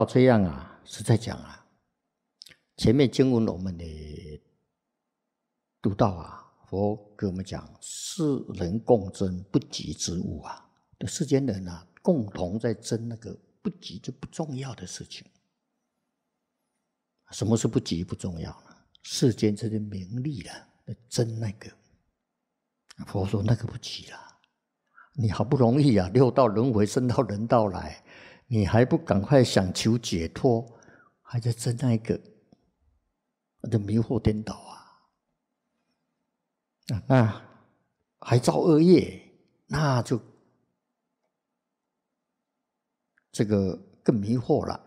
这样啊，是在讲啊，前面经文我们也读到啊，佛给我们讲，世人共争不及之物啊，世间人啊，共同在争那个不及就不重要的事情。什么是不及不重要呢？世间这些名利了，争那个。佛说那个不及了，你好不容易啊，六道轮回升到人道来，你还不赶快想求解脱，还在争那个，那迷惑颠倒啊！那还造恶业，那就这个更迷惑了。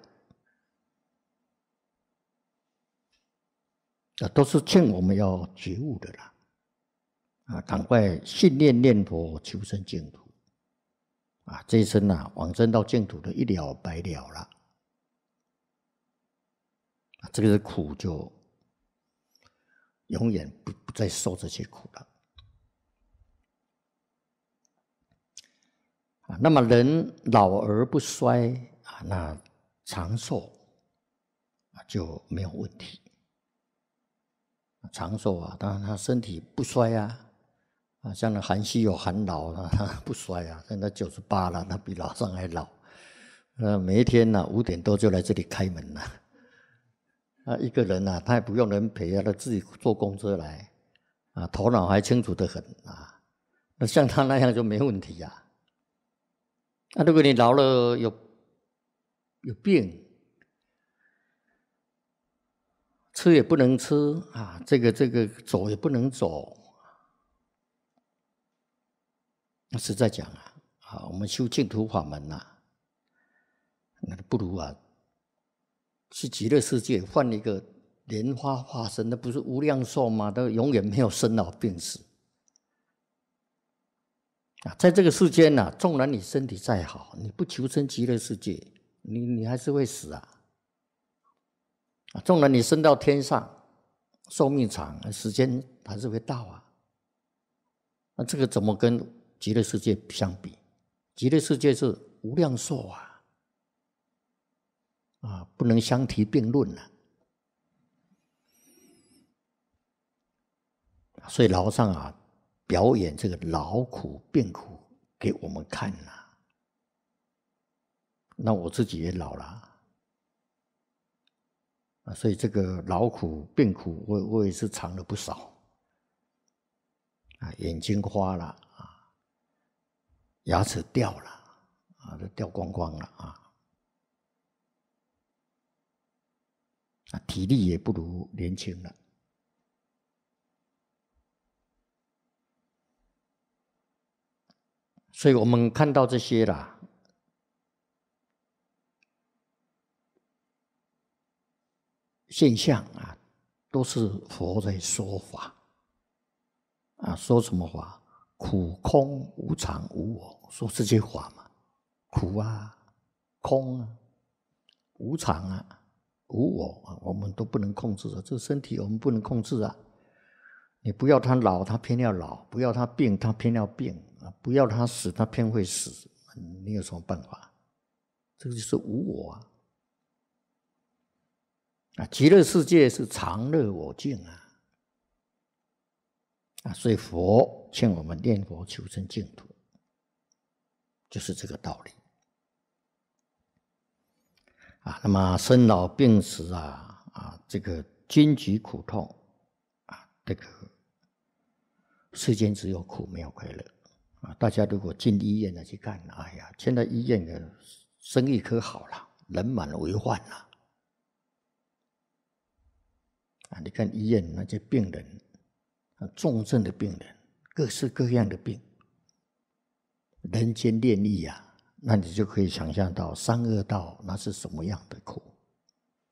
都是劝我们要觉悟的啦。赶快信念念佛，求生净土。这一生啊，往生到净土的一了百了了。这个苦就永远不再受这些苦了。那么人老而不衰那长寿就没有问题。长寿啊，当然他身体不衰像那韩熙有韩老他不衰现在98了，他比老上还老。每一天5点多就来这里开门了。一个人他也不用人陪他自己坐公车来头脑还清楚得很那像他那样就没问题如果你老了有病，吃也不能吃这个走也不能走。实在讲我们修净土法门那不如去极乐世界换一个莲花化身，那不是无量寿吗？都永远没有生老病死。在这个世间纵然你身体再好，你不求生极乐世界，你还是会死纵然你升到天上，寿命长，时间还是会到那这个怎么跟极乐世界相比？极乐世界是无量寿不能相提并论所以老和尚表演这个劳苦病苦给我们看那我自己也老了所以这个劳苦病苦我也是尝了不少眼睛花了牙齿掉了都掉光光了体力也不如年轻了。所以我们看到这些现象都是佛在说法说什么法？苦空无常无我，说这些话嘛。苦空无常无我我们都不能控制这个身体我们不能控制你不要他老，他偏要老；不要他病，他偏要病；不要他死，他偏会死。你有什么办法？这个就是无我极乐世界是常乐我净所以佛劝我们念佛求生净土，就是这个道理那么生老病死这个荆棘苦痛这个世间只有苦没有快乐大家如果进医院去看，哎呀，现在医院的生意可好了，人满为患你看医院那些病人重症的病人，各式各样的病，人间炼狱那你就可以想象到三恶道那是什么样的苦